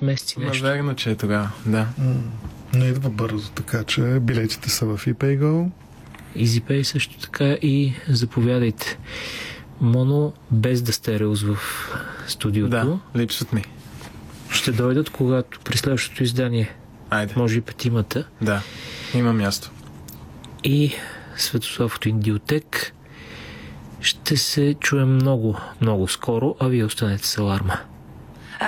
10 месеца нещо. Наверно, че е тогава, да. Не идва бързо, така че билетите са в ePayGo. EasyPay също така и заповядайте. Моно, без да сте Рилс в студиото. Да, липсват ми. Ще дойдат, когато при следващото издание. Айде. Може и петимата. Да, има място. И Светослав от Индиотек. Ще се чуем много, много скоро, а вие останете с Аларма.